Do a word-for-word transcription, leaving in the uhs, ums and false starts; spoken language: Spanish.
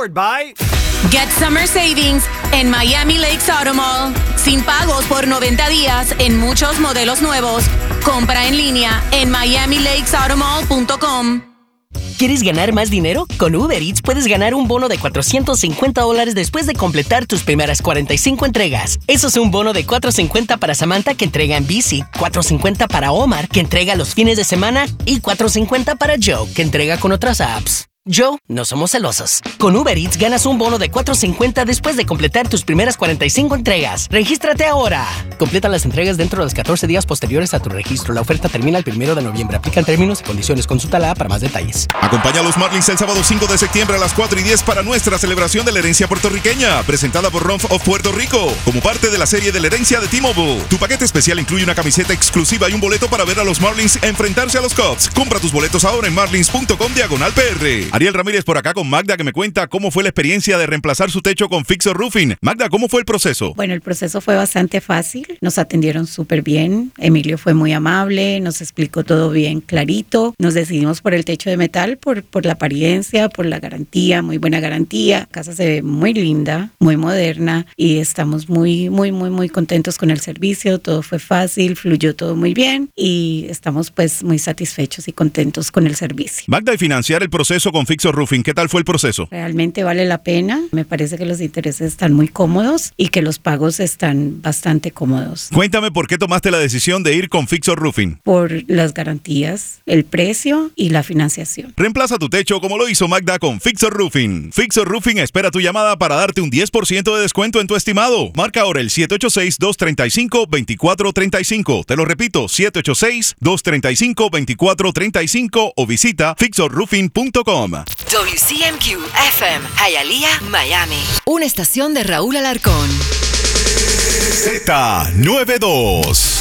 Powered by... Get Summer Savings en Miami Lakes Auto Mall. Sin pagos por noventa días en muchos modelos nuevos. Compra en línea en miami lakes auto mall punto com. ¿Quieres ganar más dinero? Con Uber Eats puedes ganar un bono de cuatrocientos cincuenta dólares después de completar tus primeras cuarenta y cinco entregas. Eso es un bono de cuatrocientos cincuenta para Samantha, que entrega en bici, cuatrocientos cincuenta para Omar, que entrega los fines de semana, y cuatrocientos cincuenta para Joe, que entrega con otras apps. Joe, no somos celosos. Con Uber Eats ganas un bono de cuatrocientos cincuenta después de completar tus primeras cuarenta y cinco entregas. ¡Regístrate ahora! Completa las entregas dentro de los catorce días posteriores a tu registro. La oferta termina el primero de noviembre. Aplican términos y condiciones. Consulta la app para más detalles. Acompaña a los Marlins el sábado cinco de septiembre a las cuatro y diez para nuestra celebración de la herencia puertorriqueña, presentada por Ronf of Puerto Rico, como parte de la serie de la herencia de T-Mobile. Tu paquete especial incluye una camiseta exclusiva y un boleto para ver a los Marlins enfrentarse a los Cubs. Compra tus boletos ahora en marlins punto com diagonal P R. Ariel Ramírez por acá con Magda, que me cuenta cómo fue la experiencia de reemplazar su techo con Fixer Roofing. Magda, ¿cómo fue el proceso? Bueno, el proceso fue bastante fácil. Nos atendieron súper bien. Emilio fue muy amable, nos explicó todo bien clarito. Nos decidimos por el techo de metal, por, por la apariencia, por la garantía, muy buena garantía. La casa se ve muy linda, muy moderna y estamos muy, muy, muy, muy contentos con el servicio. Todo fue fácil, fluyó todo muy bien y estamos pues muy satisfechos y contentos con el servicio. Magda, y financiar el proceso con Fixer Roofing, ¿qué tal fue el proceso? Realmente vale la pena. Me parece que los intereses están muy cómodos y que los pagos están bastante cómodos. Cuéntame por qué tomaste la decisión de ir con Fixer Roofing. Por las garantías, el precio y la financiación. Reemplaza tu techo como lo hizo Magda con Fixer Roofing. Fixer Roofing espera tu llamada para darte un diez por ciento de descuento en tu estimado. Marca ahora el siete ocho seis, dos tres cinco, dos cuatro tres cinco. Te lo repito, siete ocho seis, dos tres cinco, dos cuatro tres cinco o visita fixer roofing punto com. W C M Q F M, Hialeah, Miami. Una estación de Raúl Alarcón. Z noventa y dos.